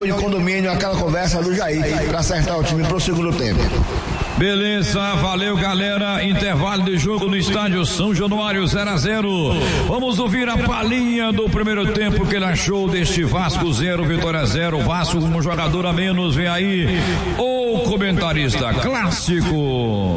de condomínio, aquela conversa do Jair para acertar o time pro segundo tempo. Beleza, valeu galera, intervalo de jogo no estádio São Januário 0-0. Vamos ouvir a palhinha do primeiro tempo que ele achou deste Vasco 0, Vitória 0, Vasco com um jogador a menos. Vem aí o comentarista clássico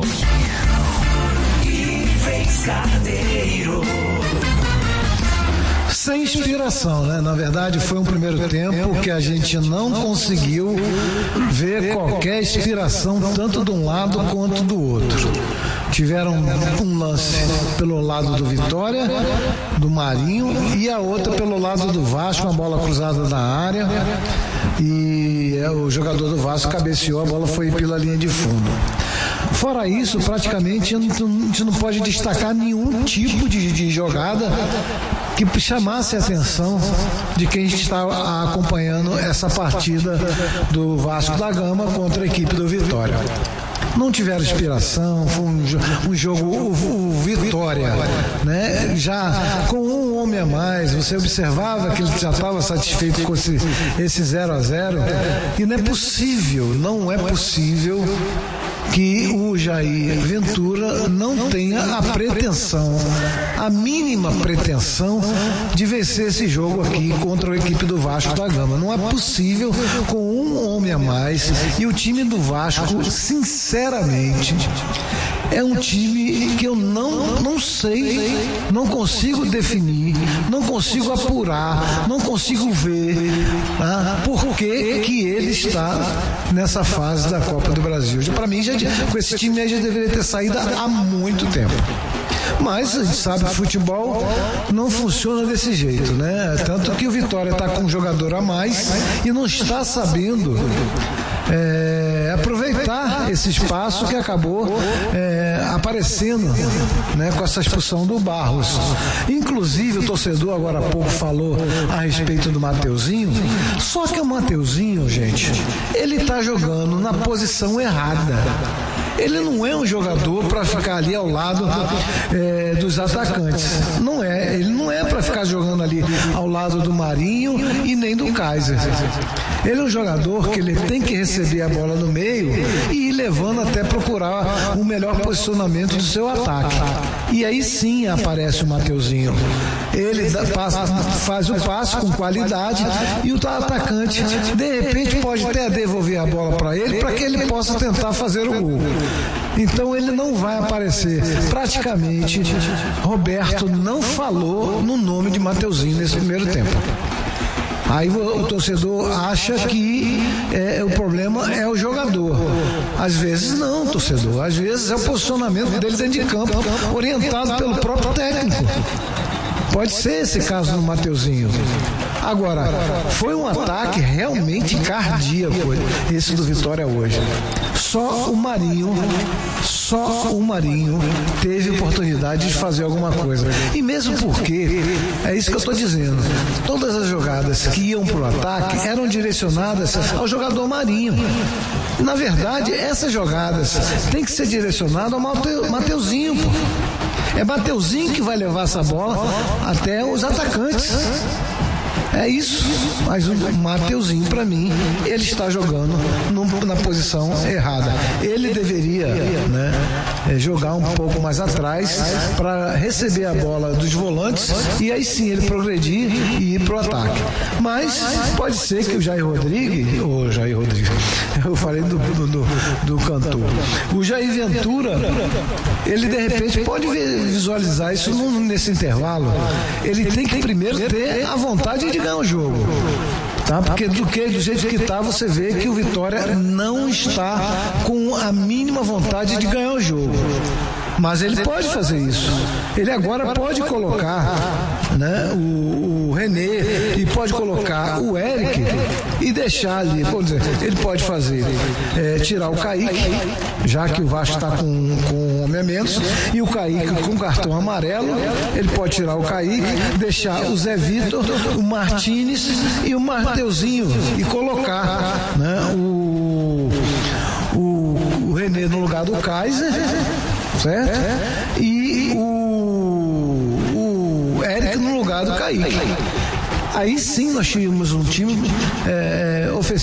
sem inspiração, né? Na verdade foi um primeiro tempo que a gente não conseguiu ver qualquer inspiração tanto de um lado quanto do outro. Tiveram um lance pelo lado do Vitória, do Marinho, e a outra pelo lado do Vasco, uma bola cruzada na área, e o jogador do Vasco cabeceou, a bola foi pela linha de fundo. Fora isso, praticamente a gente não pode destacar nenhum tipo de jogada que chamasse a atenção de quem está acompanhando essa partida do Vasco da Gama contra a equipe do Vitória. Não tiveram inspiração, foi um jogo, o Vitória, né? Já com um homem a mais, você observava que ele já estava satisfeito com esse 0-0, e não é possível que o Jair Ventura não tenha a pretensão, a mínima pretensão de vencer esse jogo aqui contra a equipe do Vasco da Gama. Não é possível com um homem a mais, e o time do Vasco, sinceramente, é um time que eu não sei, não consigo definir, não consigo apurar, não consigo ver por que ele está nessa fase da Copa do Brasil. Para mim, com esse time já deveria ter saído há muito tempo. Mas a gente sabe que futebol não funciona desse jeito, né? Tanto que o Vitória está com um jogador a mais e não está sabendo aproveitar esse espaço que acabou aparecendo, né, com essa expulsão do Barros. Inclusive o torcedor agora há pouco falou a respeito do Mateuzinho, só que o Mateuzinho, gente, ele está jogando na posição errada. Ele não é um jogador para ficar ali ao lado dos atacantes. Ele não é para ficar jogando ali ao lado do Marinho e nem do Kaiser. Ele é um jogador que ele tem que receber a bola no meio e ir levando até procurar o melhor posicionamento do seu ataque. E aí sim aparece o Mateuzinho. Ele faz o passe com qualidade e o atacante, de repente, pode até devolver a bola para ele, para que ele possa tentar fazer o gol. Então ele não vai aparecer. Praticamente, Roberto não falou no nome de Mateuzinho nesse primeiro tempo. Aí o torcedor acha que o problema é o jogador. Às vezes não, torcedor. Às vezes é o posicionamento dele dentro de campo, orientado pelo próprio técnico. Pode ser esse caso no Mateuzinho. Agora, foi um ataque realmente cardíaco esse do Vitória hoje. Só o Marinho teve oportunidade de fazer alguma coisa. E mesmo porque, é isso que eu estou dizendo, todas as jogadas que iam para o ataque eram direcionadas ao jogador Marinho. Na verdade, essas jogadas têm que ser direcionadas ao Mateuzinho, pô. É Mateuzinho que vai levar essa bola até os atacantes. É isso, mas o Mateuzinho, para mim, ele está jogando na posição errada. Ele deveria, jogar um pouco mais atrás para receber a bola dos volantes e aí sim ele progredir e ir pro ataque. Mas pode ser que o Jair Rodrigues, eu falei do cantor, o Jair Ventura, ele de repente pode visualizar isso nesse intervalo. Ele tem que primeiro ter a vontade de ganhar o jogo, tá? Porque do jeito que tá, você vê que o Vitória não está com a mínima vontade de ganhar o jogo. Mas ele pode fazer isso. Ele agora pode colocar, o René e pode colocar o Eric e deixar ali. Vamos dizer, ele pode fazer tirar o Kaique, já que o Vasco está com um homem a menos, e o Kaique com cartão amarelo, ele pode tirar o Kaique, deixar o Zé Vitor, o Martínez e o Mateuzinho e colocar o René no lugar do Kaiser, certo? E o Eric no lugar do Kaique. Aí sim nós tínhamos um time ofensivo